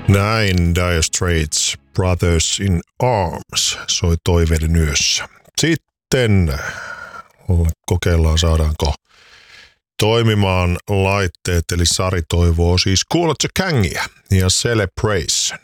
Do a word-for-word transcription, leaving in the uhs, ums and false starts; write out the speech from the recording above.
Näin Dire Straits, Brothers in Arms, soi toiveiden yössä. Sitten kokeillaan saadaanko toimimaan laitteet, eli Sari toivoo siis Kool and the Gangia ja Celebration.